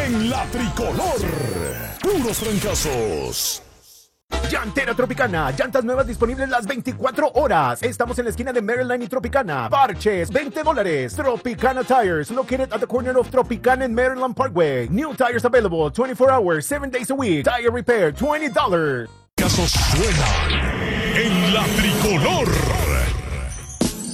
en la tricolor. Puros fracasos. Llantera Tropicana, llantas nuevas disponibles las 24 horas. Estamos en la esquina de Maryland y Tropicana. Parches, $20. Tropicana Tires, located at the corner of Tropicana and Maryland Parkway. New tires available 24 hours, 7 days a week. Tire repair, $20. Casos suenan en la tricolor.